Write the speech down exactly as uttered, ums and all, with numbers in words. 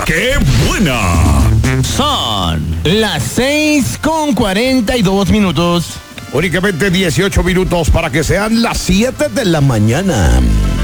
¡Qué buena! Son las seis con cuarenta y dos minutos. Únicamente dieciocho minutos para que sean las siete de la mañana.